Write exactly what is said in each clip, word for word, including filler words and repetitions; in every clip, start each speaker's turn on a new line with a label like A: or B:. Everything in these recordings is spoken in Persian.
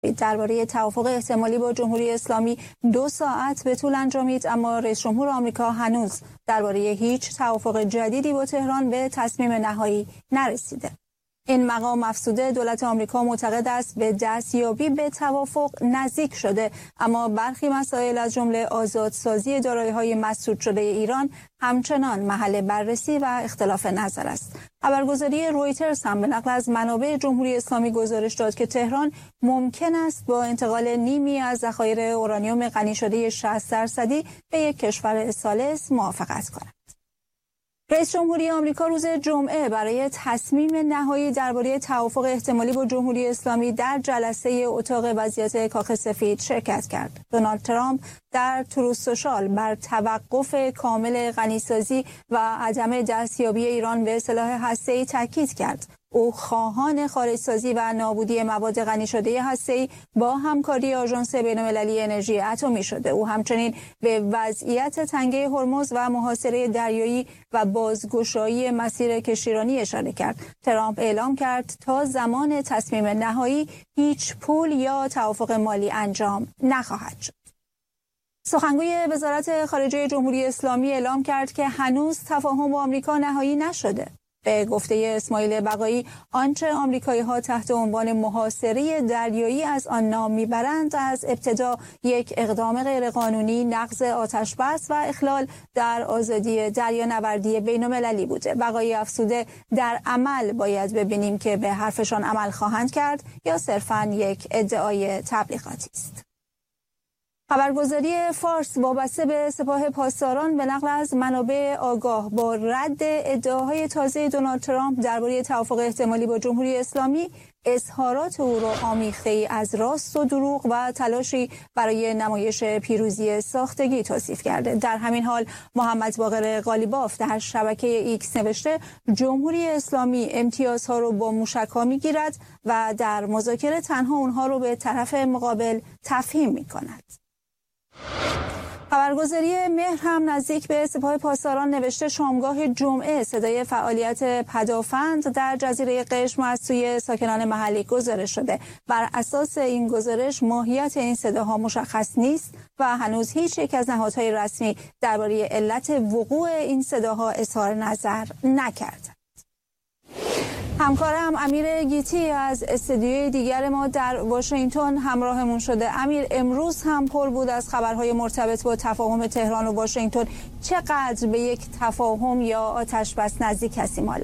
A: درباره توافق احتمالی با جمهوری اسلامی دو ساعت به طول انجامید، اما رئیس جمهور آمریکا هنوز درباره هیچ توافق جدیدی با تهران به تصمیم نهایی نرسیده. این مقام افزوده دولت آمریکا معتقد است به دستیابی به توافق نزدیک شده، اما برخی مسائل از جمله آزادسازی دارایی‌های مسدود شده ایران همچنان محل بررسی و اختلاف نظر است. خبرگزاری رویترز هم به نقل از منابع جمهوری اسلامی گزارش داد که تهران ممکن است با انتقال نیمی از ذخایر اورانیوم غنی شده شصت درصدی به یک کشور ثالث موافقت کند. رئیس جمهوری آمریکا روز جمعه برای تصمیم نهایی درباره توافق احتمالی با جمهوری اسلامی در جلسه اتاق وضعیت کاخ سفید شرکت کرد. دونالد ترامپ در تروث سوشال بر توقف کامل غنیسازی و عدم دستیابی ایران به سلاح هسته‌ای تاکید کرد. او خواهان خارجسازی و نابودی مواد غنی شده هسته‌ای با همکاری آژانس بین‌المللی انرژی اتمی شده. او همچنین به وضعیت تنگه هرمز و محاصره دریایی و بازگشایی مسیر کشتیرانی اشاره کرد. ترامپ اعلام کرد تا زمان تصمیم نهایی هیچ پول یا توافق مالی انجام نخواهد شد. سخنگوی وزارت خارجه جمهوری اسلامی اعلام کرد که هنوز تفاهم با آمریکا نهایی نشده. به گفته اسماعیل بقایی، آنچه آمریکایی‌ها تحت عنوان محاصره دریایی از آن نام میبرند از ابتدا یک اقدام غیرقانونی، نقض آتش‌بس و اخلال در آزادی دریانوردی بین‌المللی بوده. بقایی افزوده در عمل باید ببینیم که به حرفشان عمل خواهند کرد یا صرفاً یک ادعای تبلیغاتی است. خبرگزاری فارس وابسته به سپاه پاسداران به نقل از منابع آگاه با رد ادعاهای تازه دونالد ترامپ درباره توافق احتمالی با جمهوری اسلامی اظهارات او را آمیخته‌ای از راست و دروغ و تلاشی برای نمایش پیروزی ساختگی توصیف کرده. در همین حال محمد باقر قالیباف در شبکه ایکس نوشته جمهوری اسلامی امتیازها رو با موشک‌ها می‌گیرد و در مذاکره تنها اونها رو به طرف مقابل تفهیم می‌کند. خبرگزاری مهر هم نزدیک به سپاه پاسداران نوشته شامگاه جمعه صدای فعالیت پدافند در جزیره قشم از سوی ساکنان محلی گزارش شده. بر اساس این گزارش ماهیت این صداها مشخص نیست و هنوز هیچ یک از نهادهای رسمی درباره علت وقوع این صداها اظهار نظر نکرده. همکارم امیر گیتی از استودیوی دیگر ما در واشنگتن همراهمون شده. امیر، امروز هم پر بود از خبرهای مرتبط با تفاهم تهران و واشنگتن. چقدر به یک تفاهم یا آتش‌بس نزدیک هستیم حالا؟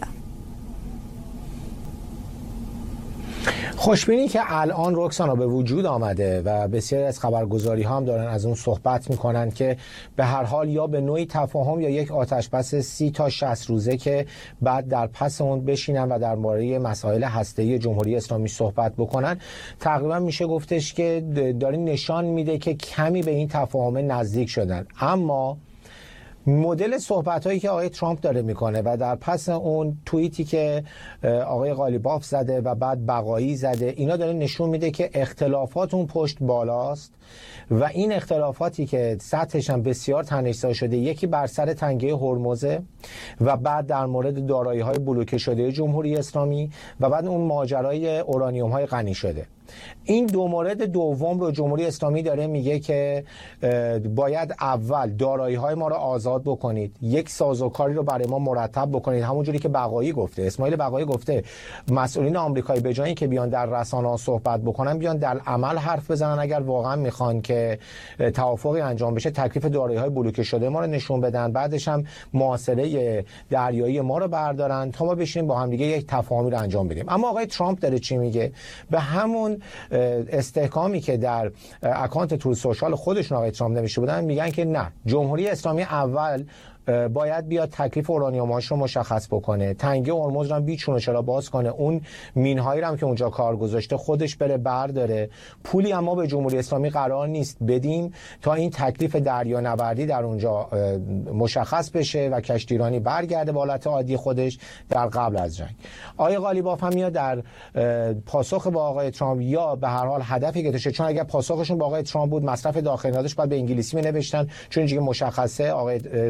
B: خوشبینی که الان رکسانا به وجود آمده و بسیاری از خبرگزاری ها هم دارن از اون صحبت میکنن که به هر حال یا به نوعی تفاهم یا یک آتش‌بس سی تا شصت روزه که بعد در پس اون بشینن و درباره مسائل هسته‌ای جمهوری اسلامی صحبت بکنن، تقریبا میشه گفتش که دارین نشان میده که کمی به این تفاهم نزدیک شدن. اما مدل صحبت‌هایی که آقای ترامپ داره میکنه و در پس اون توییتی که آقای قالیباف زده و بعد بقایی زده، اینا داره نشون میده که اختلافات اون پشت بالاست و این اختلافاتی که سطحش هم بسیار تنش‌زا شده، یکی بر سر تنگه هرمزه و بعد در مورد دارایی‌های بلوکه شده جمهوری اسلامی و بعد اون ماجرای اورانیوم‌های غنی شده. این دو مورد دوم رو جمهوری اسلامی داره میگه که باید اول دارایی‌های ما رو آزاد بکنید، یک سازوکاری رو برای ما مرتب بکنید، همونجوری که بقایی گفته. اسماعیل بقایی گفته مسئولین آمریکایی به جای اینکه بیان در رسانه‌ها صحبت بکنن، بیان در عمل حرف بزنن. اگر واقعا میخوان که توافقی انجام بشه، تکلیف دارایی‌های بلوکه شده ما رو نشون بدن، بعدش هم محاصره دریایی ما رو بردارن تا ما بشینیم با هم دیگه یک تفاهمی رو انجام بدیم. اما آقای ترامپ داره چی میگه؟ به همون استحکامی که در اکانت تروث سوشال خودشون آقای ترامپ نوشته بودن، میگن که نه، جمهوری اسلامی اول باید بیاد تکلیف اورانیوماش رو مشخص بکنه، تنگه هرمز رو بیچون و چرا باز کنه، اون مین‌هایی رو هم که اونجا کار گذاشته خودش بره برداره. پولی اما به جمهوری اسلامی قرار نیست بدیم تا این تکلیف دریانوردی در اونجا مشخص بشه و کشتیرانی برگرده به حالت عادی خودش در قبل از جنگ. آقای قالیباف هم میاد در پاسخ با آقای ترامپ یا به هر حال هدفی که داشته، چون اگر پاسخشون با آقای ترامپ بود مصرف داخلی نداشت، بعد به انگلیسی می‌نوشتن، چون اینجوری مشخصه. آقای قالیباف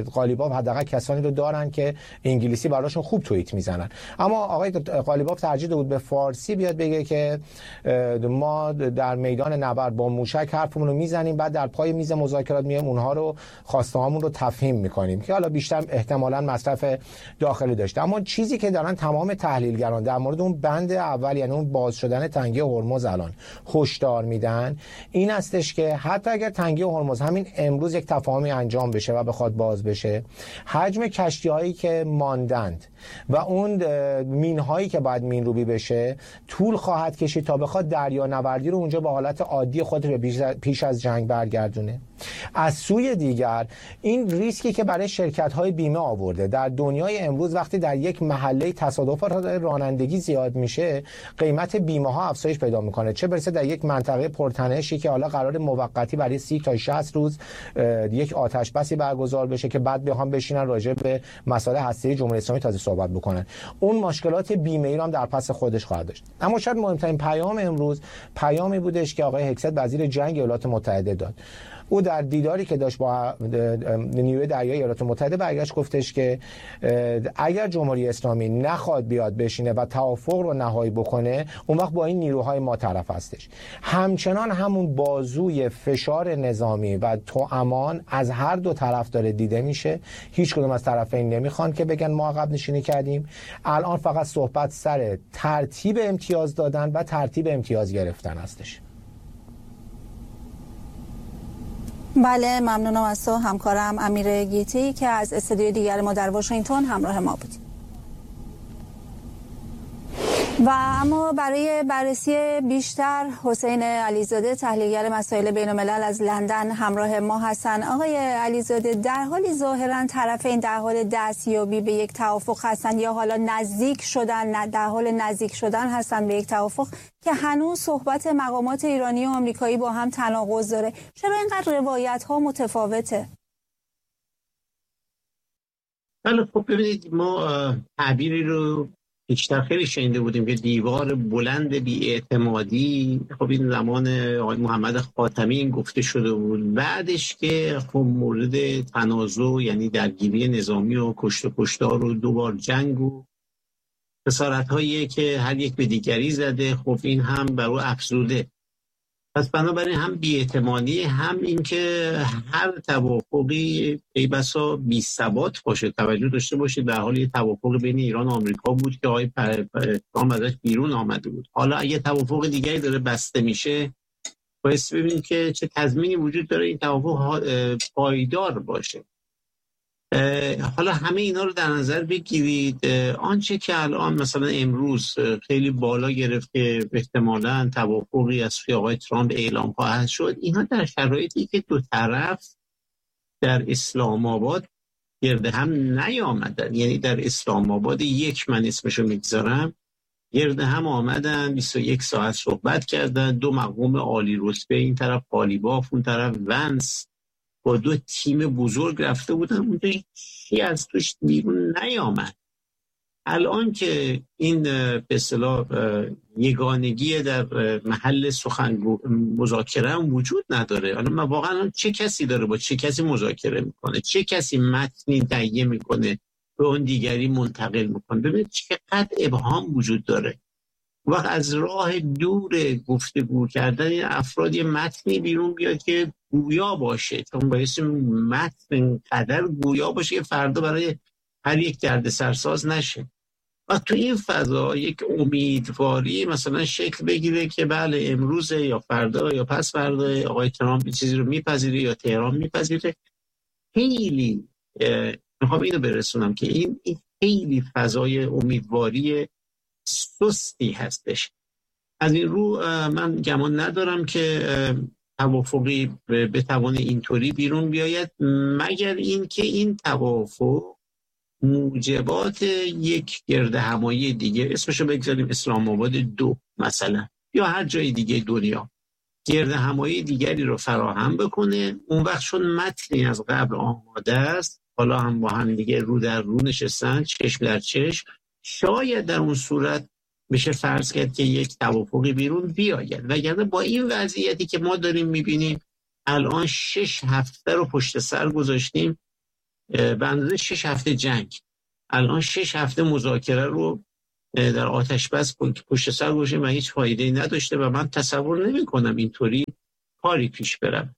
B: قالیباف حداقل کسانی رو دارن که انگلیسی براشون خوب توییت میزنن. اما آقای قالیباف ترجیح بود به فارسی بیاد بگه که ما در میدان نبرد با موشک حرفمون رو میزنیم، بعد در پای میز مذاکرات میایم اونها رو خواسته هامون رو تفهیم میکنیم، که حالا بیشتر احتمالاً مصرف داخلی داشته. اما چیزی که دارن تمام تحلیلگران در مورد اون بند اول، یعنی اون باز شدن تنگه هرمز الان هشدار میدن، این استش که حتی اگر تنگه هرمز همین امروز یک تفاهمی انجام بشه و بخواد باز بشه، حجم کشتی‌هایی که ماندند و اون مین‌هایی که باید مین‌روبی بشه طول خواهد کشید تا بخواد دریانوردی رو اونجا به حالت عادی خود رو پیش از جنگ برگردونه. از سوی دیگر این ریسکی که برای شرکت‌های بیمه آورده در دنیای امروز، وقتی در یک محله تصادفات رانندگی زیاد میشه، قیمت بیمه ها افزایش پیدا میکنه، چه برسه در یک منطقه پرتنشی که حالا قرار موقتی برای سی تا شصت روز یک آتش بسی برگزار بشه که بعد بخوام بشینن راجع به مسائل هسته‌ای جمهوری اسلامی تازه صحبت بکنن، اون مشکلات بیمه ای رو هم در پس خودش خواهد داشت. اما شاید مهمترین پیام امروز پیامی بودش که آقای هگست وزیر جنگ ایالات متحده داد. او در دیداری که داشت با نیروی دریایی ایالات متحده برگشت گفتش که اگر جمهوری اسلامی نخواد بیاد بشینه و توافق رو نهایی بکنه، اون وقت با این نیروهای ما طرف هستش. همچنان همون بازوی فشار نظامی و توامان از هر دو طرف داره دیده میشه. هیچ کدوم از طرفین نمیخوان که بگن ما عقب نشینی کردیم. الان فقط صحبت سر ترتیب امتیاز دادن و ترتیب امتیاز گرفتن هستش.
A: بله، ممنونم از تو همکارم امیر گیتی که از استودیوی دیگر ما در واشنگتن همراه ما بودی. و اما برای بررسی بیشتر حسین علیزاده تحلیلگر مسائل بین الملل از لندن همراه ما هستند. آقای علیزاده، در حالی ظاهرا طرفین در حال دستیابی به یک توافق هستند یا حالا نزدیک شدن در حال نزدیک شدن هستند به یک توافق که هنوز صحبت مقامات ایرانی و آمریکایی با هم تناقض داره، چرا اینقدر روایت ها متفاوته؟
C: بله خب ببینید، ما تعبیری رو بیشتر خیلی شنیده بودیم که دیوار بلند بی‌اعتمادی. خب این زمان آقای محمد خاتمی این گفته شده بود. بعدش که خب مورد تنازع، یعنی درگیری نظامی و کشت و کشتار و دوبار جنگ و خسارت‌هایی که هر یک به دیگری زده، خب این هم بر او افزوده. پس بنابراین هم بی‌اعتمادی، هم این که هر توافقی ای بسا بی ثبات باشه. توجه داشته باشید در حال یه توافق بین ایران و آمریکا بود که آقای ترامپ ازش بیرون آمده بود. حالا اگه توافق دیگری داره بسته میشه، باید ببینید که چه تضمینی وجود داره این توافق پایدار باشه. حالا همه اینا رو در نظر بگیرید. آنچه که الان مثلا امروز خیلی بالا گرفت که احتمالاً توافقی از سوی آقای ترامپ اعلام خواهد شد، اینا در شرایطی که دو طرف در اسلام آباد گرد هم نیامدن، یعنی در اسلام آباد یک، من اسمشو میگذارم، گرد هم آمدن، بیست و یک ساعت صحبت کردن، دو مقام عالی رتبه، این طرف قالیباف اون طرف ونس، با دو تیم بزرگ رفته بودن اونجا، هیچی از توش بیرون نیامد. الان که این به اصطلاح یگانگی در محل سخن مذاکره هم وجود نداره. الان ما واقعا چه کسی داره با چه کسی مذاکره میکنه، چه کسی متنی تهیه میکنه به اون دیگری منتقل میکنه؟ ببینید چقدر ابهام وجود داره. وقت از راه دور گفتگو کردن این افراد یه متنی بیرون بیاد که گویا باشه، چون باید متن قدر گویا باشه که فردا برای هر یک درد سرساز نشه. و تو این فضا یک امیدواری مثلا شکل بگیره که بله امروز یا فردا یا پس فردا آقای ترامپ چیزی رو میپذیره یا تهران میپذیره. خیلی میخوام اینو برسونم که این خیلی فضای امیدواری سستی هستش. از این رو من گمان ندارم که توافقی بتوانه اینطوری بیرون بیاید، مگر این که این توافق موجبات یک گرد همایی دیگه، اسمشو بگذاریم اسلام آباد دو مثلا، یا هر جای دیگه دنیا، گرد همایی دیگری رو فراهم بکنه. اون وقت چون متنی از قبل آماده است، حالا هم با هم دیگه رو در رو نشستن، چشم در چشم، شاید در اون صورت بشه فرض کرد که یک توافقی بیرون بیاید. وگرنه با این وضعیتی که ما داریم میبینیم الان شش هفته رو پشت سر گذاشتیم، به اندازه شش هفته جنگ. الان شش هفته مذاکره رو در آتش بس پشت سر گذاشتیم و هیچ فایده‌ای نداشته و من تصور نمی‌کنم اینطوری کاری پیش بره.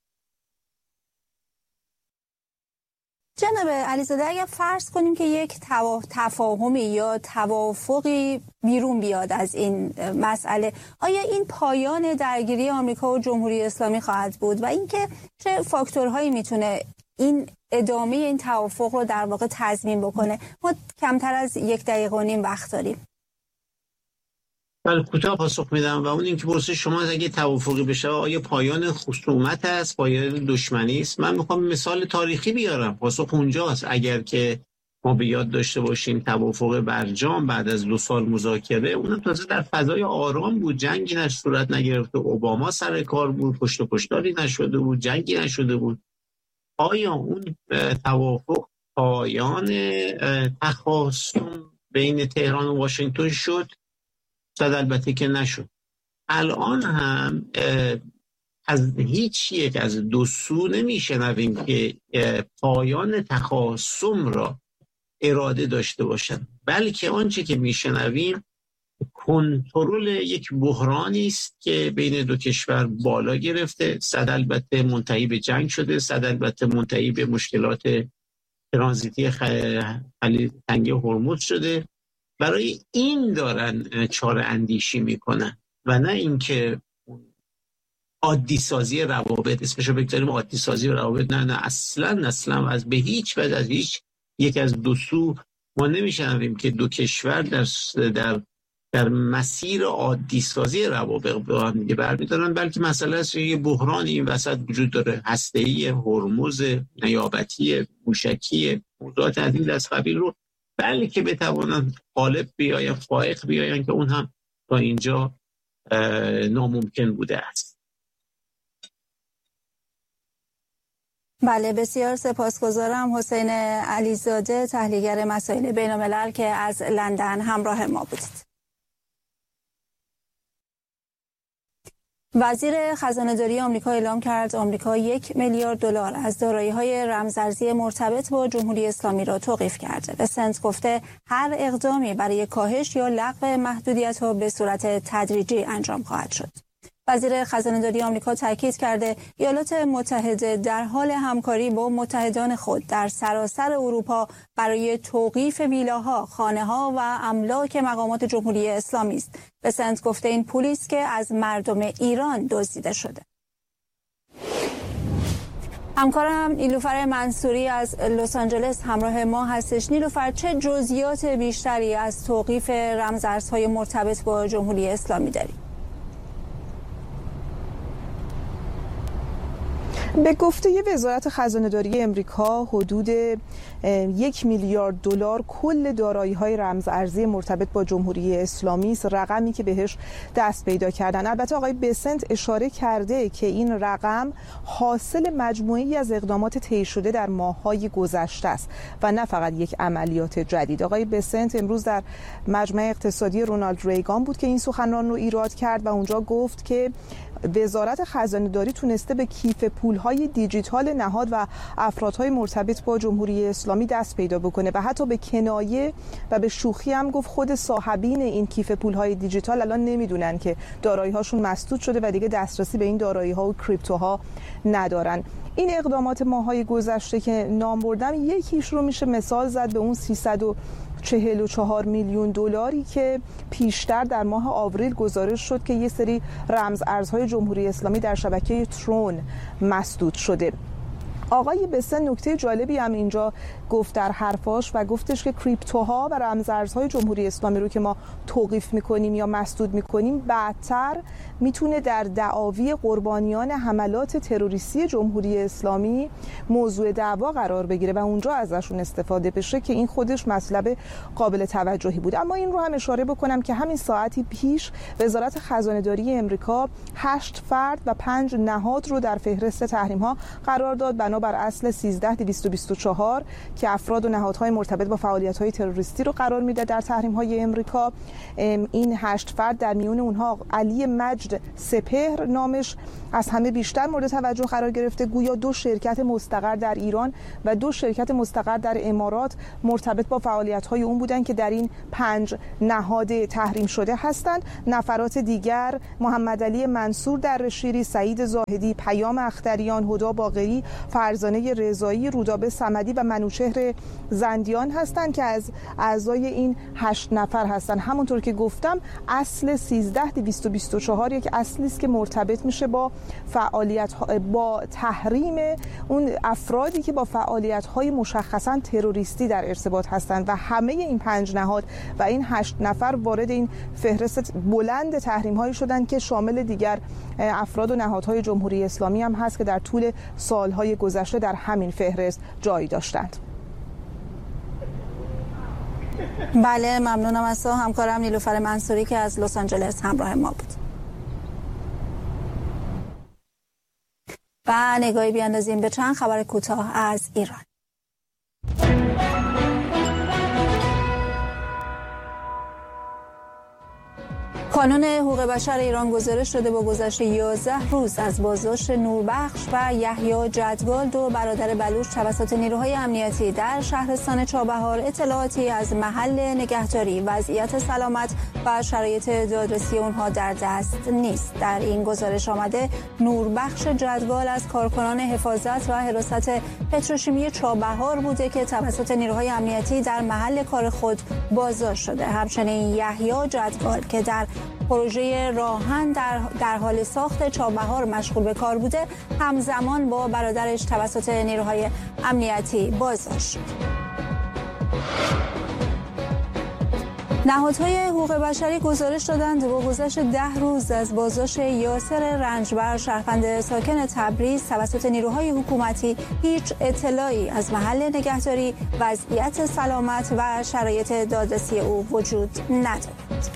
A: جناب علیزاده، اگر فرض کنیم که یک تفاهمی یا توافقی بیرون بیاد از این مسئله، آیا این پایان درگیری آمریکا و جمهوری اسلامی خواهد بود و اینکه چه فاکتورهایی میتونه این ادامه این توافق رو در واقع تضمین بکنه؟ ما کمتر از یک دقیقه و نیم وقت داریم.
C: بله، کوتاه پاسخ میدم و اون اینکه پرسش شما اگه توافقی بشه آیا پایان خصومت است، پایان دشمنی است؟ من میخوام مثال تاریخی بیارم. پاسخ اونجاست. اگر که ما به یاد داشته باشیم توافق برجام بعد از دو سال مذاکره، اون تازه در فضای آرام بود، جنگی نش صورت نگرفته، اوباما سر کار بود، پشت و پشتاری نشده بود، جنگی نشده بود. آیا اون توافق پایان تخاصم بین تهران و واشنگتن شد؟ صد البته که نشد. الان هم از هیچ یک از دو سو نمیشنویم که پایان تخاصم را اراده داشته باشند، بلکه آنچه که میشنویم کنترل یک بحرانی است که بین دو کشور بالا گرفته. صد البته منتهی به جنگ شده، صد البته منتهی به مشکلات ترانزیتی خلیج تنگه هرمز شده. برای این دارن چاره اندیشی میکنن و نه اینکه عادی سازی روابط، اسمشو بگذاریم عادی سازی روابط. نه نه اصلا اصلا از به هیچ وجه از هیچ یک از دو سو ما نمیشنویم که دو کشور در در در مسیر عادی سازی روابط به هم دیگه برمی‌دارن، بلکه مسئله است یه بحران این وسط وجود داره، هسته‌ای، هرمز، نیابتی، موشکی، موضوعات از این دست قبیل رو بلکه بتوانند غالب بیاین، فائق بیاین که اون هم تا اینجا ناممکن بوده است.
A: بله، بسیار سپاسگزارم. حسین علیزاده، تحلیلگر مسائل بین‌الملل که از لندن همراه ما بودید. وزیر خزانه‌داری آمریکا اعلام کرد آمریکا یک میلیارد دلار از دارایی‌های رمزارزی مرتبط با جمهوری اسلامی را توقیف کرده. بسنت گفته هر اقدامی برای کاهش یا لغو محدودیت‌ها به صورت تدریجی انجام خواهد شد. وزیر خزانه‌داری آمریکا تاکید کرده ایالات متحده در حال همکاری با متحدان خود در سراسر اروپا برای توقیف ویلاها، خانه‌ها و املاک مقامات جمهوری اسلامی است. بسنت گفته این پولی است که از مردم ایران دزدیده شده. همکارم نیلوفر منصوری از لس آنجلس همراه ما هستش. نیلوفر، چه جزئیات بیشتری از توقیف رمزارزهای مرتبط با جمهوری اسلامی داری؟
D: به گفته وزارت خزانه‌داری امریکا حدود یک میلیارد دلار کل دارایی‌های رمزارزی مرتبط با جمهوری اسلامی است، رقمی که بهش دست پیدا کردن. البته آقای بسنت اشاره کرده که این رقم حاصل مجموعه‌ای از اقدامات طی شده در ماه‌های گذشته است و نه فقط یک عملیات جدید. آقای بسنت امروز در مجمع اقتصادی رونالد ریگان بود که این سخنران رو ایراد کرد و اونجا گفت که وزارت خزانه‌داری تونسته به کیف پول‌های دیجیتال نهاد و افرادهای مرتبط با جمهوری اسلامی دست پیدا بکنه و حتی به کنایه و به شوخی هم گفت خود صاحبین این کیف پول‌های دیجیتال الان نمیدونن که دارایی‌هاشون مسدود شده و دیگه دسترسی به این دارایی‌ها و کریپتوها ندارن. این اقدامات ماه‌های گذشته که نام بردم، یکیش رو میشه مثال زد به اون سیصد و چهل و چهار میلیون دلاری که پیشتر در ماه آوریل گزارش شد که یه سری رمز ارزهای جمهوری اسلامی در شبکه ترون مسدود شده. آقای بسن نکته جالبی هم اینجا گفت در حرفاش و گفتش که کریپتوها و رمزارزهای جمهوری اسلامی رو که ما توقیف میکنیم یا مسدود میکنیم بعدتر میتونه در دعاوی قربانیان حملات تروریستی جمهوری اسلامی موضوع دعوا قرار بگیره و اونجا ازشون استفاده بشه که این خودش مطلب قابل توجهی بود. اما این رو هم اشاره بکنم که همین ساعتی پیش وزارت خزانه‌داری امریکا هشت فرد و پنج نهاد رو در فهرست تحریم‌ها قرار داد بنا بنابر اصل سیزده دویست و بیست و چهار که افراد و نهادهای مرتبط با فعالیت‌های تروریستی رو قرار میده در تحریم‌های امریکا. این هشت فرد در میون اونها علی مجد سپهر نامش از همه بیشتر مورد توجه قرار گرفته. گویا دو شرکت مستقر در ایران و دو شرکت مستقر در امارات مرتبط با فعالیت‌های اون بودن که در این پنج نهاد تحریم شده هستند. نفرات دیگر محمد علی منصور درشیری، سعید زاهدی، پیام اختریان، هدا باقری، فرزانه رضایی، رودابه صمدی و منوچهر زندیان هستند که از اعضای این هشت نفر هستند. همونطور که گفتم اصل سیزده دویست و بیست و چهار یک اصلی است که مرتبط میشه با فعالیت با تحریم اون افرادی که با فعالیت‌های مشخصاً تروریستی در ارتباط هستند و همه این پنج نهاد و این هشت نفر وارد این فهرست بلند تحریم‌هایی شدند که شامل دیگر افراد و نهادهای جمهوری اسلامی هم هست که در طول سالهای گذشته در همین فهرست جای داشتند.
A: بله، ممنونم از تو همکارم نیلوفر منصوری که از لس آنجلس همراه ما بود. و نگاهی بیاندازیم به چند خبر کوتاه از ایران. کانون حقوق بشر ایران گزارش داده با گذشت یازده روز از بازداشت نوربخش و یحیی جدگال، دو برادر بلوچ، توسط نیروهای امنیتی در شهرستان چابهار اطلاعاتی از محل نگهداری، وضعیت سلامت و شرایط دادرسی اونها در دست نیست. در این گزارش آمده نوربخش جدگال از کارکنان حفاظت و حراست پتروشیمی چابهار بوده که توسط نیروهای امنیتی در محل کار خود بازداشت شده. همچنین یحیی جدگال که در پروژه راهن در, در حال ساخت چابهار مشغول به کار بوده، همزمان با برادرش توسط نیروهای امنیتی بازداشت شد. نهادهای حقوق بشری گزارش دادند با گذشت ده روز از بازداشت یاسر رنجبر، شهروند ساکن تبریز، توسط نیروهای حکومتی هیچ اطلاعی از محل نگهداری، وضعیت سلامت و شرایط دادرسی او وجود ندارد.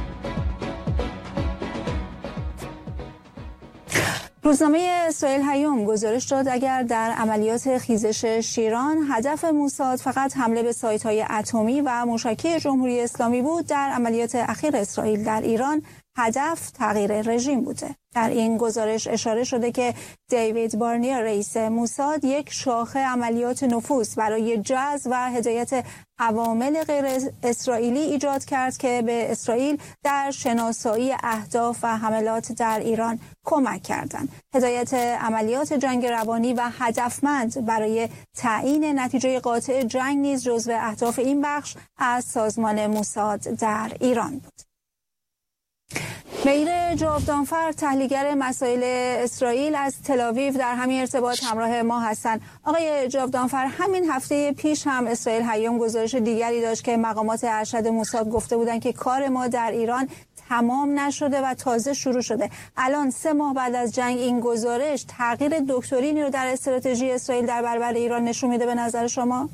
A: روزنامه اسرائیل هیوم گزارش داد اگر در عملیات خیزش شیران هدف موساد فقط حمله به سایت‌های اتمی و موشکی جمهوری اسلامی بود، در عملیات اخیر اسرائیل در ایران هدف تغییر رژیم بوده. در این گزارش اشاره شده که دیوید بارنیر رئیس موساد یک شاخه عملیات نفوذ برای جذب و هدایت عوامل غیر اسرائیلی ایجاد کرد که به اسرائیل در شناسایی اهداف و حملات در ایران کمک کردند. هدایت عملیات جنگ روانی و هدفمند برای تعیین نتیجه قاطع جنگ نیز جزو اهداف این بخش از سازمان موساد در ایران بود. مهیر جاودانفر، تحلیلگر مسائل اسرائیل از تل‌آویو، در همین ارتباط همراه ما هستند. آقای جاودانفر، همین هفته پیش هم اسرائیل هیوم گزارش دیگری داشت که مقامات ارشد موساد گفته بودند که کار ما در ایران تمام نشده و تازه شروع شده. الان سه ماه بعد از جنگ این گزارش تغییر دکترینی رو در استراتژی اسرائیل در برابر ایران نشون میده به نظر شما؟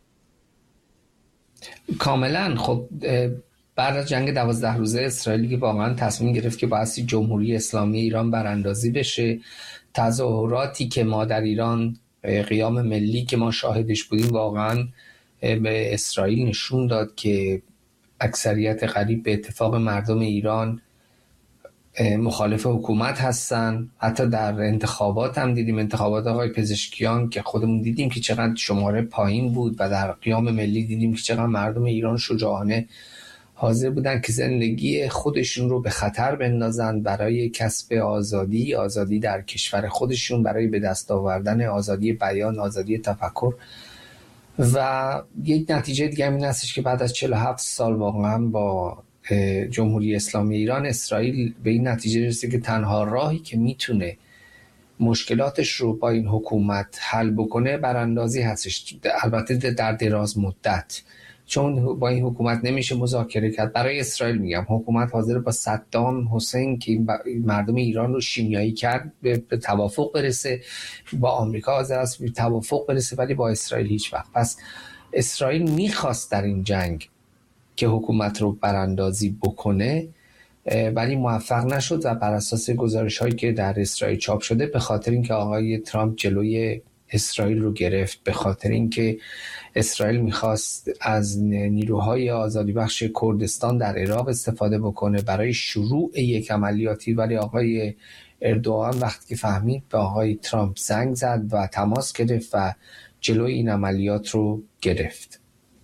E: کاملا. خب بعد از جنگ دوازده روزه اسرائیلی که واقعا تصمیم گرفت که باعث جمهوری اسلامی ایران براندازی بشه، تظاهراتی که ما در ایران، قیام ملی که ما شاهدش بودیم، واقعا به اسرائیل نشون داد که اکثریت قریب به اتفاق مردم ایران مخالف حکومت هستن. حتی در انتخابات هم دیدیم، انتخابات آقای پزشکیان که خودمون دیدیم که چقدر شماره پایین بود و در قیام ملی دیدیم که چقدر مردم ایران شجاعانه حاضر بودن که زندگی خودشون رو به خطر بندازن برای کسب آزادی، آزادی در کشور خودشون، برای به دست آوردن آزادی بیان، آزادی تفکر. و یک نتیجه دیگه این هستش که بعد از چهل و هفت سال واقعا با جمهوری اسلامی ایران، اسرائیل به این نتیجه رسید که تنها راهی که میتونه مشکلاتش رو با این حکومت حل بکنه براندازی هستش، البته در دراز مدت، چون با این حکومت نمیشه مذاکره کرد. برای اسرائیل میگم، حکومت حاضر با صدام حسین که مردم ایران رو شیمیایی کرد به توافق برسه، با آمریکا حاضر است به توافق برسه، ولی با اسرائیل هیچ وقت. پس اسرائیل میخواست در این جنگ که حکومت رو براندازی بکنه، ولی موفق نشد و بر اساس گزارش هایی که در اسرائیل چاپ شده، به خاطر اینکه آقای ترامپ جلوی اسرائیل رو گرفت، به خاطر اینکه اسرائیل میخواست از نیروهای آزادی بخش کردستان در عراق استفاده بکنه برای شروع یک عملیاتی، ولی آقای اردوغان وقتی که فهمید به آقای ترامپ زنگ زد و تماس گرفت و جلوی این عملیات رو گرفت.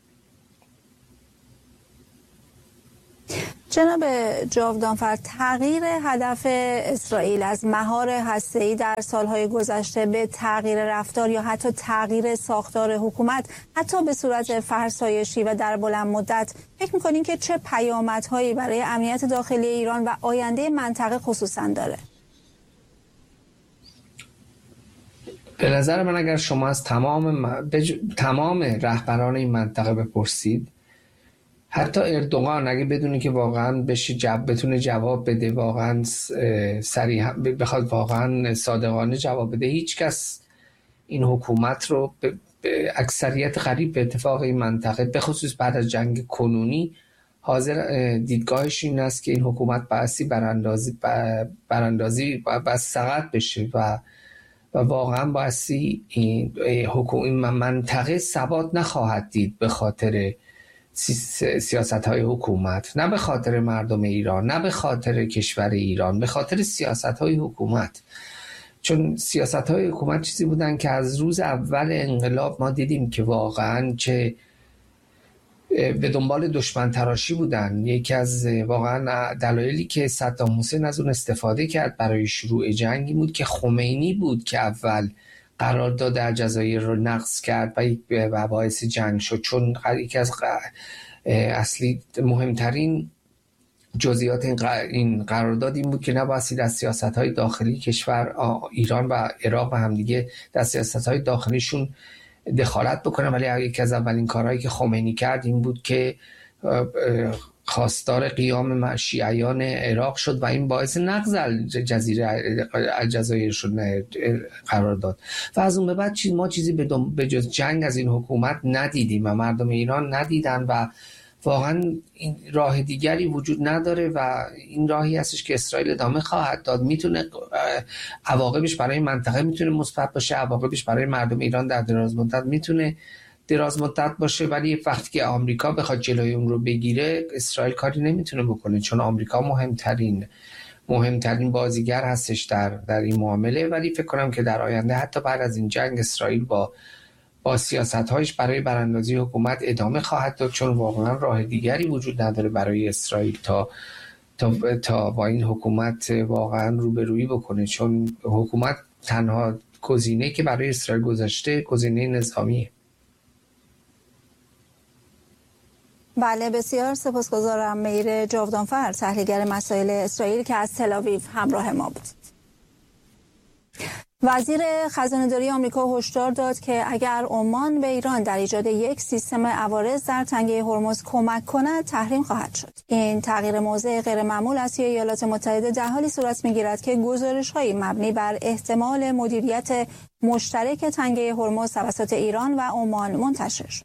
A: جناب جاودانفر، تغییر هدف اسرائیل از مهار هسته‌ای در سالهای گذشته به تغییر رفتار یا حتی تغییر ساختار حکومت، حتی به صورت فرسایشی و در بلند مدت، فکر می‌کنین که چه پیامدهایی برای امنیت داخلی ایران و آینده منطقه خصوصاً داره؟
E: به نظر من اگر شما از تمام بج... تمام رهبران این منطقه بپرسید، حتی اردوغان اگه بدونی که واقعا بشه جواب بتونه جواب بده، واقعا صریحا بخواد واقعا صادقانه جواب بده، هیچ کس این حکومت رو به اکثریت قریب به اتفاق این منطقه به خصوص بعد از جنگ کنونی حاضر دیدگاهش این است که این حکومت بایستی براندازی براندازی باید سقط بشه و و واقعا بایستی این حکومت این منطقه ثبات نخواهد دید به خاطر سیاست های حکومت، نه به خاطر مردم ایران، نه به خاطر کشور ایران، به خاطر سیاست های حکومت. چون سیاست های حکومت چیزی بودن که از روز اول انقلاب ما دیدیم که واقعا چه به دنبال دشمن تراشی بودن. یکی از واقعا دلایلی که صدام حسین از اون استفاده کرد برای شروع جنگی بود که خمینی بود که اول قرارداد الجزایر رو نقض کرد و یک باعث جنگ شد، چون یکی از اصلی مهمترین جزئیات این قرارداد این بود که نباید از سیاست‌های داخلی کشور ایران و عراق و همدیگه در سیاست‌های داخلیشون دخالت بکنه. ولی یکی از اولین کارهایی که خمینی کرد این بود که خواستار قیام شیعیان عراق شد و این باعث نقض جزیره الجزایر شد قرار داد و از اون به بعد چیز ما چیزی به جز جنگ از این حکومت ندیدیم و مردم ایران ندیدن و واقعا این راه دیگری وجود نداره و این راهی هستش که اسرائیل ادامه خواهد داد. میتونه عواقبش برای منطقه میتونه مثبت باشه، عواقبش برای مردم ایران در دراز مدت میتونه دراز مدت باشه، ولی وقتی که آمریکا بخواد جلوی اون رو بگیره اسرائیل کاری نمیتونه بکنه، چون آمریکا مهمترین مهمترین بازیگر هستش در در این معامله. ولی فکر کنم که در آینده حتی بعد از این جنگ اسرائیل با با سیاست‌هایش برای براندازی حکومت ادامه خواهد داد، چون واقعا راه دیگری وجود نداره برای اسرائیل تا تا تا با این حکومت واقعا روبرویی بکنه، چون حکومت تنها گزینه‌ای که برای اسرائیل گذاشته گزینه نظامیه.
A: بله، بسیار سپاسگزارم. مهیر جاودانفر، تحلیلگر مسائل اسرائیل که از تل‌آویو همراه ما بود. وزیر خزانه‌داری آمریکا هشدار داد که اگر عمان به ایران در ایجاد یک سیستم عوارض در تنگه هرمز کمک کند تحریم خواهد شد. این تغییر موضع غیرمعمول از سوی ایالات متحده در حالی صورت می‌گیرد که گزارش‌هایی مبنی بر احتمال مدیریت مشترک تنگه هرمز توسط ایران و عمان منتشر شد.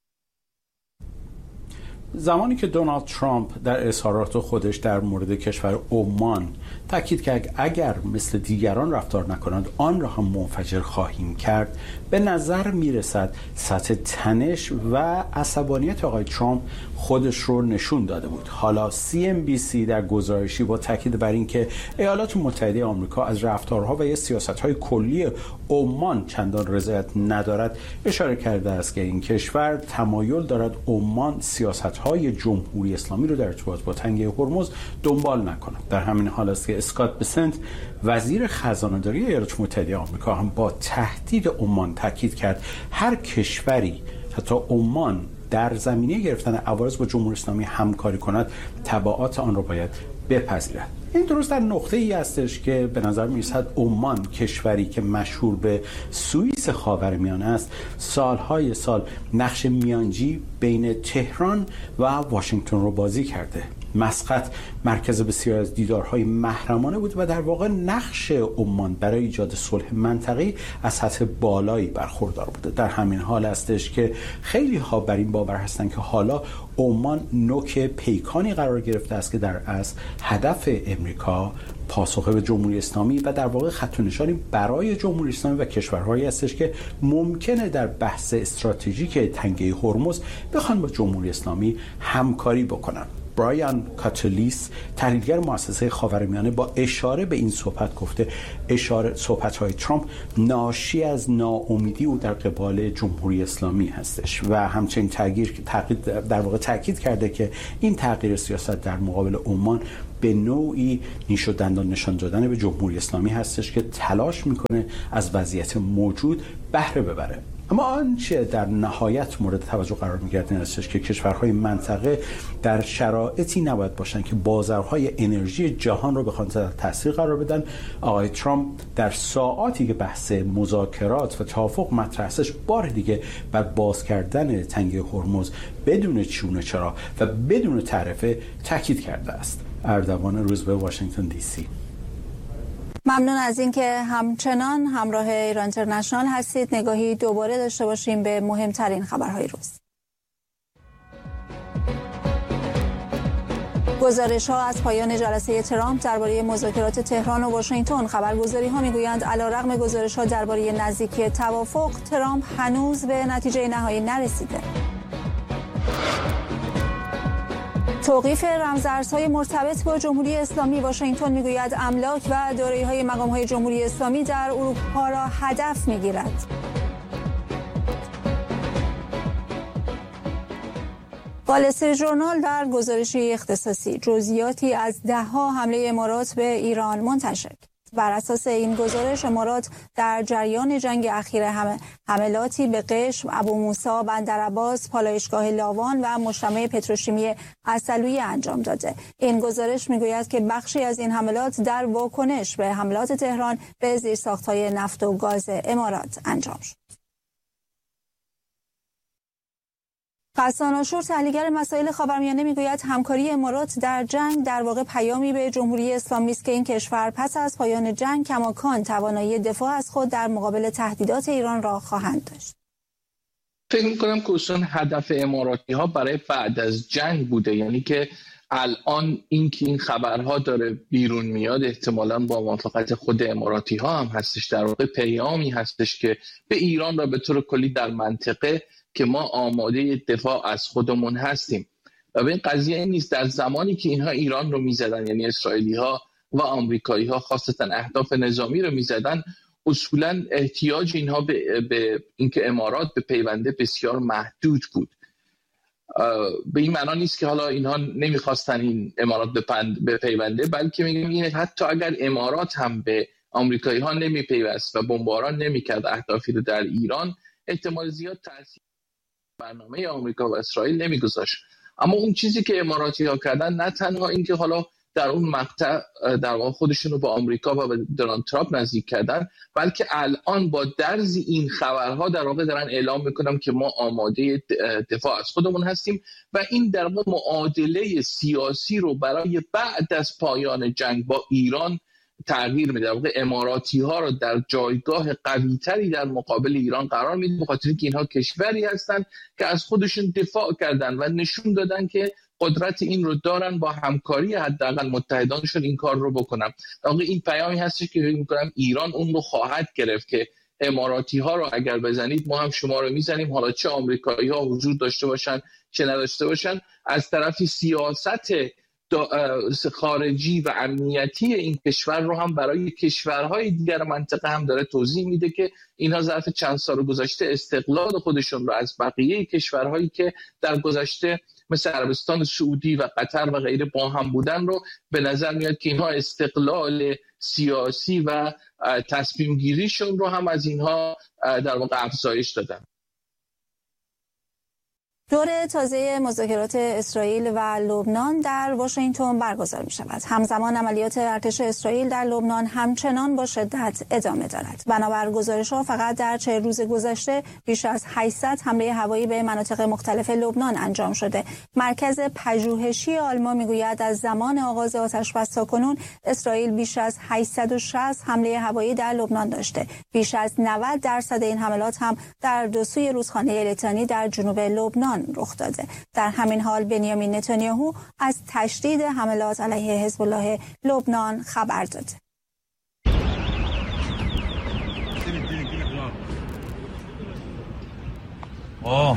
F: زمانی که دونالد ترامپ در اظهارات خودش در مورد کشور عمان تاکید کرد اگر مثل دیگران رفتار نکنند آن را هم منفجر خواهیم کرد، به نظر میرسد سطح تنش و عصبانیت آقای ترامپ خودش رو نشون داده بود. حالا سی ام بی سی در گزارشی با تاکید بر اینکه ایالات متحده آمریکا از رفتارها و یا سیاست‌های کلی عمان چندان رضایت ندارد، اشاره کرده است که این کشور تمایل دارد عمان سیاست‌های جمهوری اسلامی رو در ارتباط با تنگه هرمز دنبال نکند. در همین حال است که اسکات بسنت وزیر خزانه‌داری ایالات متحده آمریکا هم با تهدید عمان تاکید کرد هر کشوری حتی عمان در زمینه گرفتن عوارض با جمهوری اسلامی همکاری کند تبعات آن را باید بپذیرد. این درست در نقطه ای هستش که به نظر می‌رسد عمان، کشوری که مشهور به سوئیس خاورمیانه است، سالهای سال نقش میانجی بین تهران و واشنگتن رو بازی کرده. مسقط مرکز بسیار از دیدارهای محرمانه بود و در واقع نقش عمان برای ایجاد صلح منطقه‌ای از سطح بالایی برخوردار بوده. در همین حال استش که خیلی ها بر این باور هستند که حالا عمان نوک پیکانی قرار گرفته است که در اصل هدف امریکا پاسخ به جمهوری اسلامی و در واقع خط و نشانی برای جمهوری اسلامی و کشورهایی هستش که ممکنه در بحث استراتژیک تنگه هرمز بخوان با جمهوری اسلامی همکاری بکنن. برایان کاتولیس، تحلیلگر مؤسسه خاورمیانه، با اشاره به این صحبت گفته اشاره صحبت‌های ترامپ ناشی از ناامیدی او در قبال جمهوری اسلامی هستش و همچنین تغییر در واقع تاکید کرده که این تغییر سیاست در مقابل عمان به نوعی نیش و دندان نشان دادن به جمهوری اسلامی هستش که تلاش میکنه از وضعیت موجود بهره ببره. اما آنچه در نهایت مورد توجه قرار می‌گیرد این است که کشورهای منطقه در شرایطی نباید باشن که بازارهای انرژی جهان رو بخوان تحت تاثیر قرار بدن. آقای ترامپ در ساعاتی که بحث مذاکرات و توافق مطرح استش بار دیگه بر باز کردن تنگه هرمز بدون چونه چرا و بدون تعرفه تاکید کرده است. اردوان روزبه، واشنگتن دی سی.
A: ممنون از اینکه همچنان همراه ایران اینترنشنال هستید. نگاهی دوباره داشته باشیم به مهمترین خبرهای روز. گزارش ها از پایان جلسه ترامپ درباره مذاکرات تهران و واشنگتن. خبرگزاری ها میگویند علیرغم گزارش ها درباره نزدیکی توافق، ترامپ هنوز به نتیجه نهایی نرسیده. توقیف رمزارزهای مرتبط با جمهوری اسلامی. واشنگتن میگوید املاک و دارایی‌های مقام‌های جمهوری اسلامی در اروپا را هدف میگیرد. وال استریت ژورنال در گزارشی اختصاصی جزئیاتی از ده‌ها حمله امارات به ایران منتشر کرد. بر اساس این گزارش، امارات در جریان جنگ اخیر هم حملاتی به قشم، ابو موسی، بندرعباس، پالایشگاه لاوان و مجتمع پتروشیمی اصلویه انجام داده. این گزارش میگوید که بخشی از این حملات در واکنش به حملات تهران به زیرساخت‌های نفت و گاز امارات انجام شد. غسان آشور، تحلیلگر مسائل خاورمیانه، میگوید همکاری امارات در جنگ در واقع پیامی به جمهوری اسلامی است که این کشور پس از پایان جنگ کماکان توانایی دفاع از خود در مقابل تهدیدات ایران را خواهند داشت.
G: فکر می‌کنم که اصلا هدف اماراتی ها برای بعد از جنگ بوده، یعنی که الان این که این خبرها داره بیرون میاد احتمالاً با موافقت خود اماراتی ها هم هستش، در واقع پیامی هستش که به ایران را به طور کلی در منطقه که ما آماده دفاع از خودمون هستیم. و به این قضیه این نیست در زمانی که اینها ایران رو میزدن، یعنی اسرائیلی ها و آمریکایی ها خاصتا اهداف نظامی رو میزدن، اصولا احتیاج اینها به, به اینکه امارات به پیونده بسیار محدود بود. به این معنا نیست که حالا اینها نمیخواستن این امارات به پیونده، بلکه میگم اینه حتی اگر امارات هم به آمریکایی ها نمیپیوست و بمباران نمیکرد اهدافی رو در ایران، احتمال زیاد تاثیر برنامه آمریکا و اسرائیل نمیگذاشت. اما اون چیزی که اماراتی ها کردن، نه تنها اینکه حالا در اون مقطع در واقع خودشون رو با آمریکا و به دونالد ترامپ نزدیک کردن، بلکه الان با درز این خبرها در واقع دارن اعلام میکنم که ما آماده دفاع از خودمون هستیم و این در واقع معادله سیاسی رو برای بعد از پایان جنگ با ایران تغییر میده. در واقع اماراتی ها رو در جایگاه قوی تری در مقابل ایران قرار میده، به خاطر اینکه اینها کشوری هستن که از خودشون دفاع کردن و نشون دادن که قدرت این رو دارن، با همکاری حداقل متحدانشون این کار رو بکنن. در واقع این پیامی هستش که فکر می‌کنم ایران اون رو خواهد گرفت که اماراتی ها رو اگر بزنید ما هم شما رو میزنیم، حالا چه آمریکایی ها حضور داشته باشن چه نداشته باشن. از طرفی سیاست خارجی و امنیتی این کشور رو هم برای کشورهای دیگر منطقه هم داره توضیح میده که اینها ظرف چند سال گذشته استقلال خودشون رو از بقیه کشورهایی که در گذشته مثل عربستان سعودی و قطر و غیره با هم بودن رو به نظر میاد که اینها استقلال سیاسی و تصمیم گیریشون رو هم از اینها در واقع افزایش دادن.
A: دور تازه مذاکرات اسرائیل و لبنان در واشنگتن برگزار می شود. همزمان عملیات ارتش اسرائیل در لبنان همچنان با شدت ادامه دارد. بنابر گزارش‌ها فقط در چهل روز گذشته بیش از هشتصد حمله هوایی به مناطق مختلف لبنان انجام شده. مرکز پژوهشی آلمان میگوید از زمان آغاز آتش‌بس تاکنون اسرائیل بیش از هشتصد و شصت حمله هوایی در لبنان داشته. بیش از نود درصد این حملات هم در دو سوی رودخانه لیتانی در جنوب لبنان لبنان رخ داده. در همین حال بنیامین نتانیاهو از تشدید حملات علیه حزب الله لبنان خبر داده.
H: آه.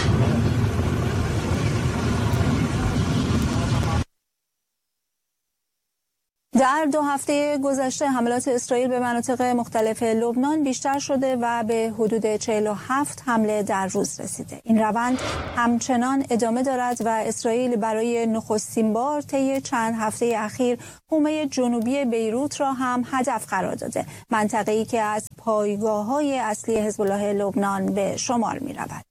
A: در دو هفته گذشته حملات اسرائیل به مناطق مختلف لبنان بیشتر شده و به حدود چهل و هفت حمله در روز رسیده. این روند همچنان ادامه دارد و اسرائیل برای نخستین بار طی چند هفته اخیر حومه جنوبی بیروت را هم هدف قرار داده، منطقه‌ای که از پایگاه‌های اصلی حزب الله لبنان به شمار می‌رود.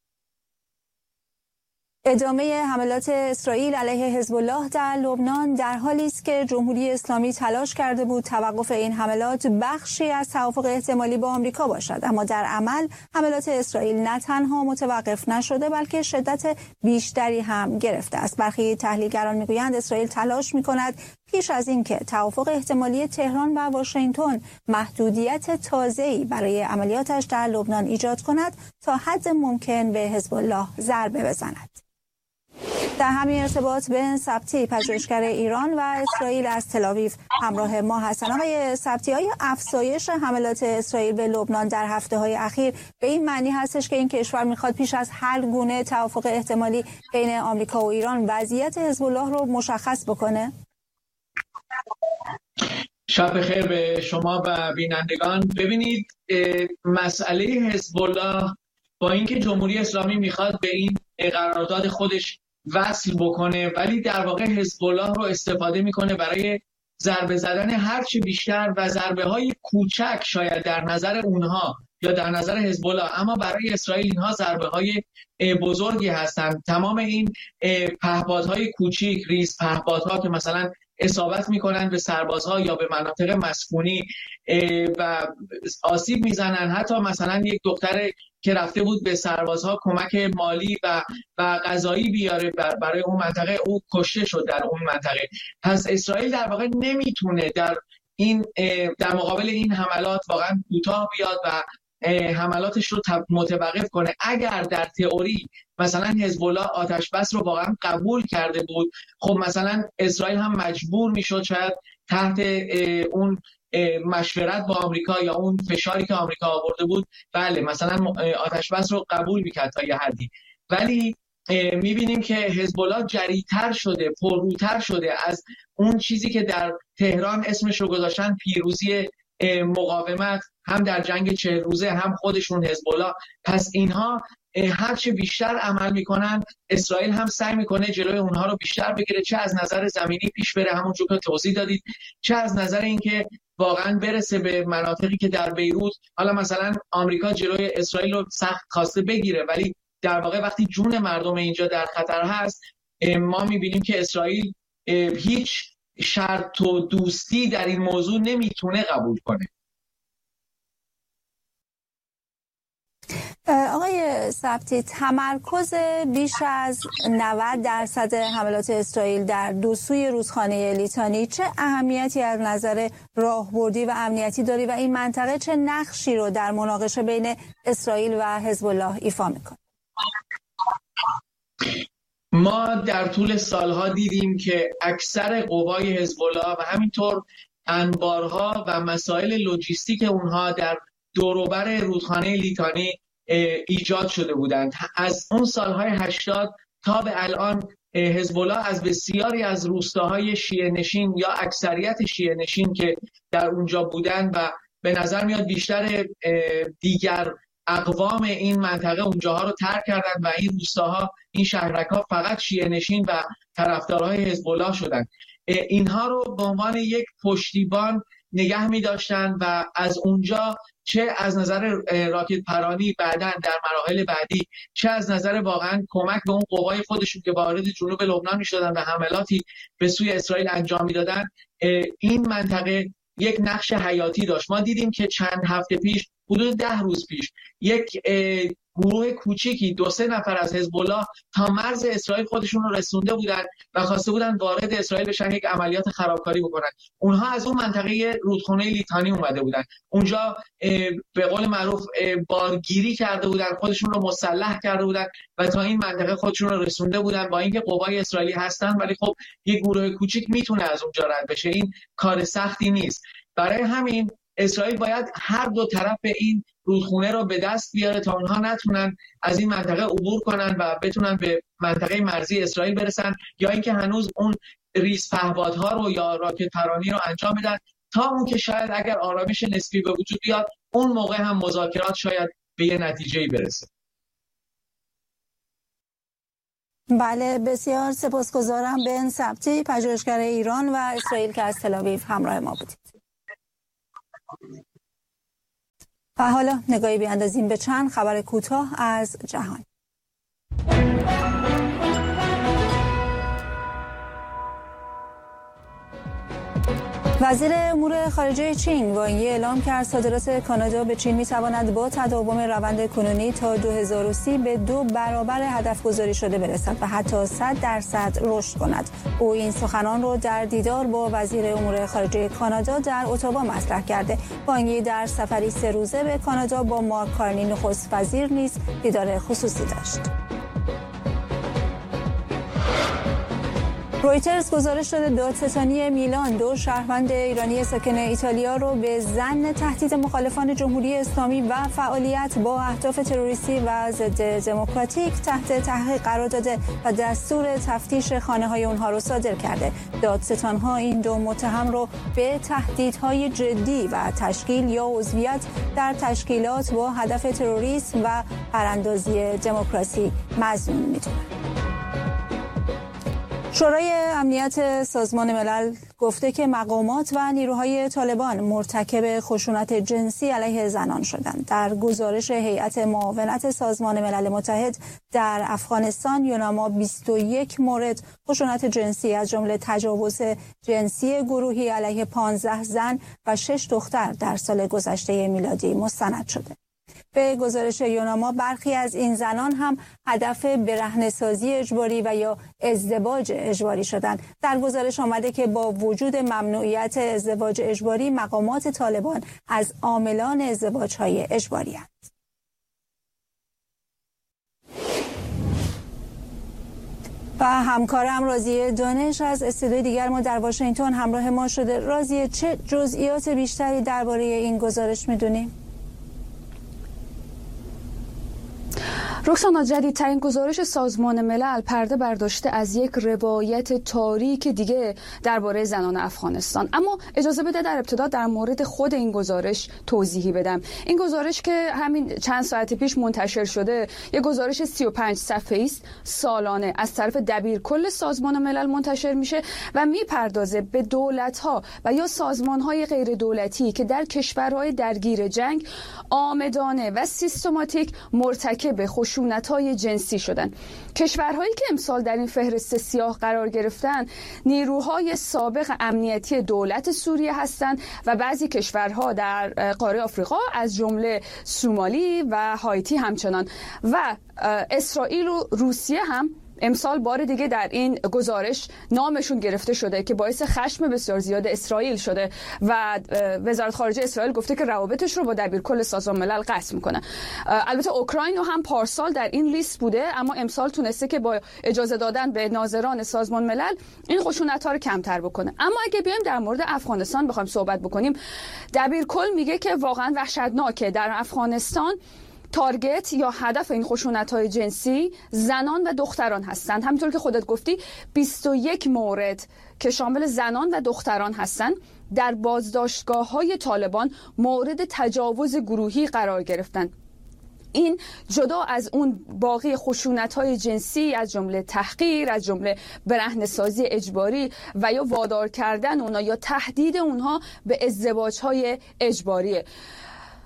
A: ادامه حملات اسرائیل علیه حزب الله در لبنان در حالی است که جمهوری اسلامی تلاش کرده بود توقف این حملات بخشی از توافق احتمالی با آمریکا باشد، اما در عمل حملات اسرائیل نه تنها متوقف نشده بلکه شدت بیشتری هم گرفته است. برخی تحلیلگران میگویند اسرائیل تلاش میکند پیش از اینکه توافق احتمالی تهران و واشنگتن محدودیت تازه‌ای برای عملیاتش در لبنان ایجاد کند تا حد ممکن به حزب الله ضربه بزند. در همین ارتباط بن سبتی، پژوهشگر ایران و اسرائیل از تل‌آویو همراه ما هستند. آقای سبتی، آیا افزایش حملات اسرائیل به لبنان در هفته‌های اخیر به این معنی هستش که این کشور میخواد پیش از هر گونه توافق احتمالی بین آمریکا و ایران وضعیت حزب الله رو مشخص بکنه؟
I: شب بخیر به شما و بینندگان. ببینید، مسئله حزب الله با اینکه جمهوری اسلامی میخواد به این قرارداد خودش وصل بکنه، ولی در واقع حزب الله رو استفاده میکنه برای ضربه زدن هرچی بیشتر و ضربه های کوچک شاید در نظر اونها یا در نظر حزب الله، اما برای اسرائیل اینها ضربه های بزرگی هستند. تمام این پهپادهای کوچیک، ریز پهپادها که مثلا اصابت میکنن به سربازها یا به مناطق مسکونی و آسیب میزنن. حتی مثلا یک دختر که رفته بود به سربازها کمک مالی و و غذایی بیاره برای اون منطقه، او کشته شد در اون منطقه. پس اسرائیل در واقع نمیتونه در این در مقابل این حملات واقعا کوتاه بیاد و حملاتش رو متوقف کنه. اگر در تئوری مثلا حزب الله آتش بس رو واقعا قبول کرده بود، خب مثلا اسرائیل هم مجبور میشد شاید تحت اون مشورت با آمریکا یا اون فشاری که آمریکا آورده بود، بله مثلا آتش بس رو قبول میکرد تا یه حدی. ولی میبینیم که حزب الله جری‌تر شده، پرروتر شده از اون چیزی که در تهران اسمش رو گذاشتن پیروزی مقاومت، هم در جنگ چهل روزه هم خودشون حزب الله. پس اینها هرچه بیشتر عمل میکنن، اسرائیل هم سعی میکنه جلوی اونها رو بیشتر بگیره، چه از نظر زمینی پیش بره همونجور که توضیح دادید، چه از نظر اینکه واقعا برسه به مناطقی که در بیروت حالا مثلا آمریکا جلوی اسرائیل رو سخت خواسته بگیره، ولی در واقع وقتی جون مردم اینجا در خطر هست، ما میبینیم که اسرائیل هیچ شرط و دوستی در این موضوع نمیتونه قبول کنه.
A: آقای سبتی، تمرکز بیش از نود درصد حملات اسرائیل در دو سوی رودخانه لیتانی چه اهمیتی از نظر راهبردی و امنیتی داری و این منطقه چه نقشی رو در مناقشه بین اسرائیل و حزب الله ایفا میکنه؟
I: ما در طول سالها دیدیم که اکثر قوای حزب الله و همینطور انبارها و مسائل لوجستیک اونها در دوروبر رودخانه لیتانی ایجاد شده بودند. از اون سالهای هشتاد تا به الان حزب الله از بسیاری از روستاهای شیعه نشین یا اکثریت شیعه نشین که در اونجا بودند و به نظر میاد بیشتر دیگر اقوام این منطقه اونجاها رو ترک کردند و این روستاها، این شهرک‌ها فقط شیعه نشین و طرفدارهای حزب الله شدند. اینها رو به عنوان یک پشتیبان نگه می داشتن و از اونجا چه از نظر راکت پرانی بعداً در مراحل بعدی، چه از نظر واقعا کمک به اون قوای خودشون که وارد جنوب لبنان می شدن و حملاتی به سوی اسرائیل انجام می دادن، این منطقه یک نقش حیاتی داشت. ما دیدیم که چند هفته پیش، حدود ده روز پیش، یک گروه کوچیکی دو سه نفر از حزب الله تا مرز اسرائیل خودشون رو رسونده بودن و خواسته بودن وارد اسرائیل بشن، یک عملیات خرابکاری بکنن. اونها از اون منطقه رودخونه لیتانی اومده بودن، اونجا به قول معروف بارگیری کرده بودن، خودشون رو مسلح کرده بودن و تا این منطقه خودشون رو رسونده بودن. با اینکه قوای اسرائیلی هستن ولی خب یک گروه کوچیک میتونه از اونجا رد بشه، این کار سختی نیست. برای همین اسرائیل باید هر دو طرف این رودخونه رو به دست بیاره تا اونها نتونن از این منطقه عبور کنن و بتونن به منطقه مرزی اسرائیل برسن، یا اینکه هنوز اون ریز پهپادها رو یا راکت پرانی رو انجام بدن تا اون که شاید اگر آرامش نسبی به وجود بیاد اون موقع هم مذاکرات شاید به یه نتیجه‌ای برسه.
A: بله، بسیار سپاسگزارم بن سبتی، پژوهشگر ایران و اسرائیل که از تل‌آویو همراه ما بودید. و حالا نگاهی بیاندازیم به چند خبر کوتاه از جهان. وزیر امور خارجه چین وانگ یی اعلام کرد صادرات کانادا به چین میتواند با تداوم روند کنونی تا دو هزار و سی به دو برابر هدف گذاری شده برسد و حتی صد درصد رشد کند. او این سخنان را در دیدار با وزیر امور خارجه کانادا در اتاوا مطرح کرده. وانگ یی در سفری سه روزه به کانادا با مارک کارنی نخست وزیر نیز دیدار خصوصی داشت. رویترز گزارش داده دادستانی میلان دو شهروند ایرانی ساکن ایتالیا رو به ظن تهدید مخالفان جمهوری اسلامی و فعالیت با اهداف تروریستی و ضد دموکراتیک تحت تحقیق قرار داده و دستور تفتیش خانه‌های اونها رو صادر کرده. دادستان‌ها این دو متهم رو به تهدیدهای جدی و تشکیل یا عضویت در تشکیلات با هدف تروریسم و براندازی دموکراسی مظنون می‌دونند. شورای امنیت سازمان ملل گفته که مقامات و نیروهای طالبان مرتکب خشونت جنسی علیه زنان شدند. در گزارش هیئت معاونت سازمان ملل متحد در افغانستان یوناما بیست و یک مورد خشونت جنسی از جمله تجاوز جنسی گروهی علیه پانزده زن و شش دختر در سال گذشته میلادی مستند شده. به گزارش یوناما برخی از این زنان هم هدف برهنه‌سازی اجباری و یا ازدواج اجباری شدند. در گزارش آمده که با وجود ممنوعیت ازدواج اجباری مقامات طالبان از عاملان ازدواج‌های اجباری هستند. و همکارم راضیه دانش از استودیوی دیگر ما در واشنگتن همراه ما شده. راضیه، چه جزئیات بیشتری درباره این گزارش می‌دونیم؟
H: رکسانا، جدیدترین گزارش سازمان ملل پرده برداشته از یک روایت تاریک دیگه درباره زنان افغانستان. اما اجازه بده در ابتدا در مورد خود این گزارش توضیحی بدم. این گزارش که همین چند ساعت پیش منتشر شده، یک گزارش سی و پنج صفحه‌ای است، سالانه از طرف دبیرکل سازمان ملل منتشر میشه و میپردازه به دولت‌ها و یا سازمان‌های غیر دولتی که در کشورهای درگیر جنگ عامدانه و سیستماتیک مرتکب خشونت‌های جنسی شدن. کشورهایی که امسال در این فهرست سیاه قرار گرفتن نیروهای سابق امنیتی دولت سوریه هستند و بعضی کشورها در قاره آفریقا از جمله سومالی و هایتی همچنان، و اسرائیل و روسیه هم امسال بار دیگه در این گزارش نامشون گرفته شده که باعث خشم بسیار زیاد اسرائیل شده و وزارت خارجه اسرائیل گفته که روابطش رو با دبیرکل سازمان ملل قطع میکنه. البته اوکراین هم پارسال در این لیست بوده، اما امسال تونسته که با اجازه دادن به ناظران سازمان ملل این خشونت‌ها رو کمتر بکنه. اما اگه بیایم در مورد افغانستان بخوایم صحبت بکنیم، دبیرکل میگه که واقعا وحشتناکه در افغانستان تارگت یا هدف این خشونت‌های جنسی زنان و دختران هستند. همینطور که خودت گفتی بیست و یک مورد که شامل زنان و دختران هستند در بازداشتگاه‌های طالبان مورد تجاوز گروهی قرار گرفتند. این جدا از اون باقی خشونت‌های جنسی از جمله تحقیر، از جمله برهنه‌سازی اجباری و یا وادار کردن اونها یا تهدید اونها به ازدواج‌های اجباریه.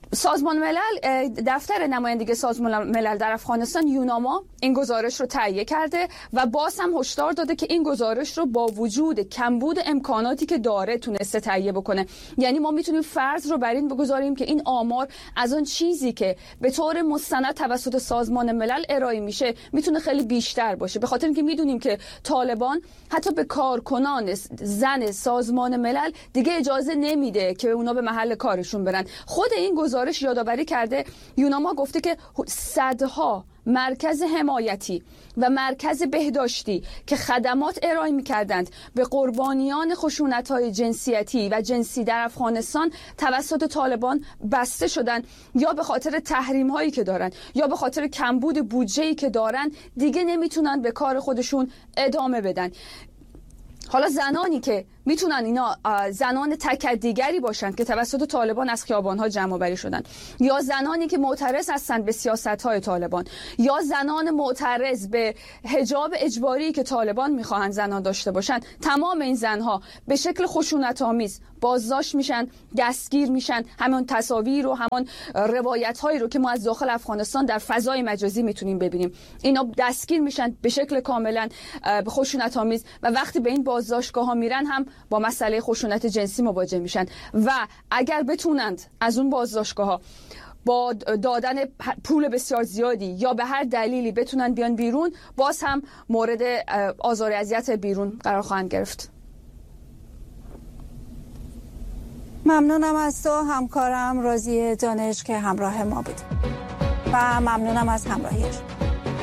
H: سازمان ملل، دفتر نمایندگی سازمان ملل در افغانستان یوناما این گزارش رو تهیه کرده و باز هم هشدار داده که این گزارش رو با وجود کمبود امکاناتی که داره تونسته تهیه بکنه. یعنی ما میتونیم فرض رو بر این بگذاریم که این آمار از اون چیزی که به طور مستند توسط سازمان ملل ارائه میشه میتونه خیلی بیشتر باشه، به خاطر اینکه میدونیم که طالبان حتی به کارکنان زن سازمان ملل دیگه اجازه نمیده که اونا به محل کارشون برن. خود این گزارش یادآوری کرده، یوناما گفته که صدها مرکز حمایتی و مرکز بهداشتی که خدمات ارائه می‌کردند به قربانیان خشونت‌های جنسیتی و جنسی در افغانستان توسط طالبان بسته شدند، یا به خاطر تحریم‌هایی که دارن یا به خاطر کمبود بودجه‌ای که دارن دیگه نمیتونن به کار خودشون ادامه بدن. حالا زنانی که میتونن اینا زنان تکدیگری باشن که توسط طالبان از خیابان‌ها جمع آوری شدن، یا زنانی که معترض هستند به سیاست‌های طالبان، یا زنان معترض به حجاب اجباری که طالبان میخواهند زنان داشته باشن، تمام این زنها به شکل خشونت‌آمیز بازداشت میشن، دستگیر میشن. همون تصاویر رو، همان روایت‌هایی رو که ما از داخل افغانستان در فضای مجازی میتونیم ببینیم، اینا دستگیر میشن به شکل کاملا خشونت‌آمیز و وقتی به این بازداشتگاه‌ها میرن هم با مسئله خشونت جنسی مواجه میشن و اگر بتونند از اون بازداشتگاه‌ها با دادن پول بسیار زیادی یا به هر دلیلی بتونن بیان بیرون، باز هم مورد آزار و اذیت بیرون قرار خواهند گرفت.
A: ممنونم از تو همکارم رازی دانش که همراه ما بود و ممنونم از همراهیت.